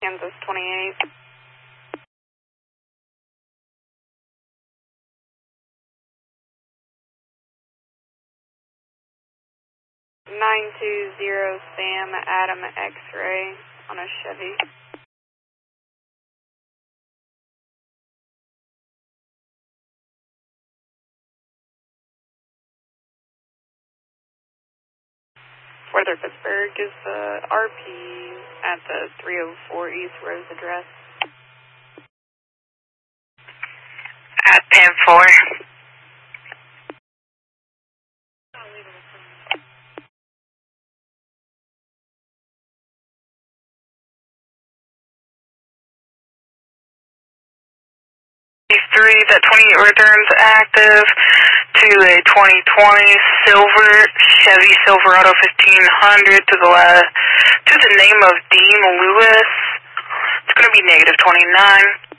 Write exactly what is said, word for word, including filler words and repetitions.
Kansas twenty-eight. nine two zero Sam Adam X-ray on a Chevy. Further Pittsburgh is the R P at the three oh four East Rose address. At ten four. Three, that twenty-eight returns active to a twenty twenty silver Chevy Silverado fifteen hundred to the last, to the name of Dean Lewis. It's going to be negative twenty-nine.